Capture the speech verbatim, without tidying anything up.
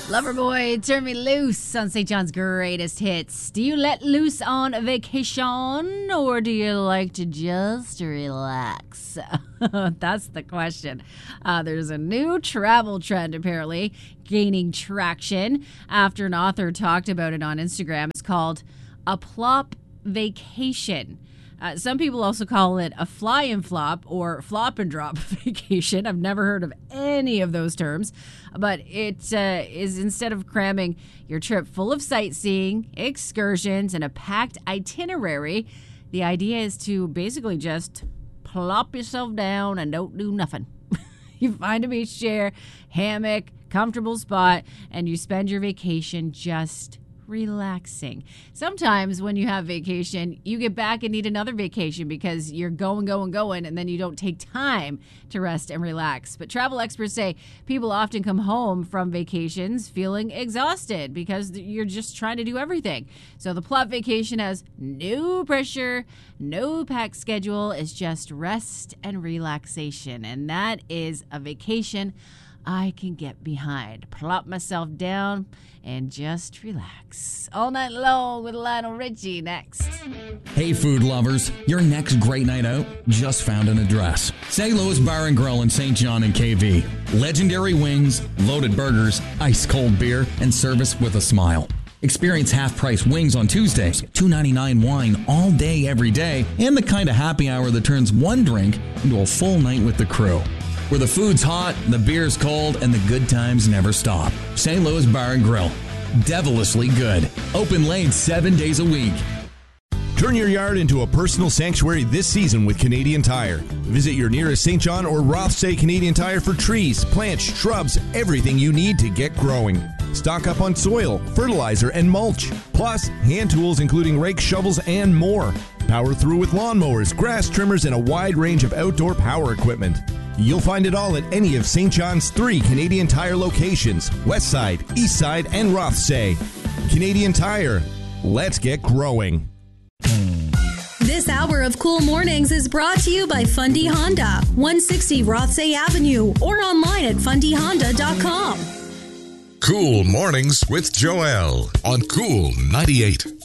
Loverboy, Turn Me Loose on Saint John's Greatest Hits. Do you let loose on vacation or do you like to just relax? That's the question. Uh, there's a new travel trend apparently gaining traction after an author talked about it on Instagram. It's called a plop vacation. Uh, some people also call it a fly and flop or flop and drop vacation. I've never heard of any of those terms, but it uh, is instead of cramming your trip full of sightseeing, excursions, and a packed itinerary, the idea is to basically just plop yourself down and don't do nothing. You find a beach chair, hammock, comfortable spot, and you spend your vacation just relaxing. Sometimes when you have vacation, you get back and need another vacation because you're going, going, going, and then you don't take time to rest and relax. But travel experts say people often come home from vacations feeling exhausted because you're just trying to do everything. So the plop vacation has no pressure, no packed schedule. It's just rest and relaxation. And that is a vacation I can get behind. Plop myself down and just relax. All night long with Lionel Richie next. Hey, food lovers. Your next great night out just found an address. Saint Louis Bar and Grill in Saint John and K V. Legendary wings, loaded burgers, ice cold beer, and service with a smile. Experience half-price wings on Tuesdays, two ninety-nine wine all day, every day, and the kind of happy hour that turns one drink into a full night with the crew. Where the food's hot, the beer's cold, and the good times never stop. Saint Louis Bar and Grill. Devilishly good. Open late seven days a week. Turn your yard into a personal sanctuary this season with Canadian Tire. Visit your nearest Saint John or Rothsay Canadian Tire for trees, plants, shrubs, everything you need to get growing. Stock up on soil, fertilizer, and mulch. Plus, hand tools including rakes, shovels, and more. Power through with lawnmowers, grass trimmers, and a wide range of outdoor power equipment. You'll find it all at any of Saint John's three Canadian Tire locations, Westside, Eastside, and Rothsay. Canadian Tire. Let's get growing. This hour of Cool Mornings is brought to you by Fundy Honda, one sixty Rothsay Avenue, or online at fundy honda dot com. Cool Mornings with Joelle on Cool ninety-eight.